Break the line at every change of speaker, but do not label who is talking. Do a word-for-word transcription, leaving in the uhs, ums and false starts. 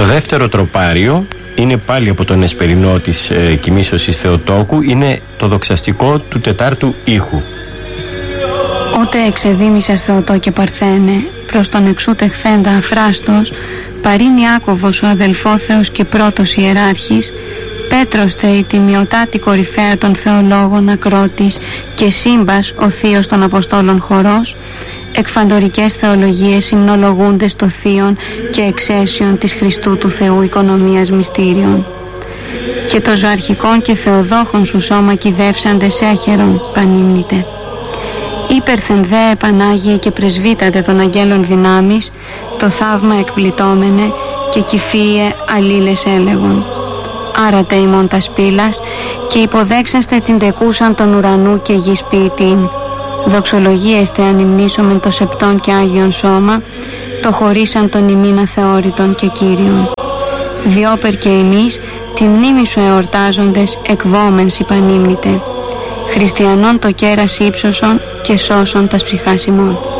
δεύτερο τροπάριο είναι πάλι από τον Εσπερινό της ε, Κοιμήσωσης Θεοτόκου, είναι το δοξαστικό του τετάρτου ήχου.
Ότε εξεδήμησας Θεοτόκε Παρθένε, προς τον εξούτεχθέντα αφράστος, παρήν Ιάκωβος ο αδελφόθεος και πρώτος ιεράρχης, Πέτρος τε η τιμιωτάτη κορυφαία των θεολόγων ακρότης και Σύμπας ο θείος των Αποστόλων χορός, εκφαντορικές θεολογίες υμνολογούντες το θείον και εξαίσιον της Χριστού του Θεού οικονομίας μυστήριων. Και το ζωαρχικών και θεοδόχων σου σώμα κυδεύσαντες έχερον πανύμνητε. Υπερθεν δε Πανάγιε και πρεσβύτατε των αγγέλων δυνάμεις, το θαύμα εκπλητώμενε και κυφύε αλλήλες έλεγον. Άρατε ημών τας πύλας και υποδέξαστε την τεκούσαν των ουρανού και γης ποιητήν. Δοξολογίεστε ανυμνήσομεν το σεπτόν και άγιον σώμα, το χωρίσαν των ημίν αθεώρητων και Κύριων. Διόπερ και εμείς τη μνήμη σου εορτάζοντες εκβόμενς υπανύμνητε. Χριστιανών το κέρας ύψωσον και σώσον τας ψυχάς ημών.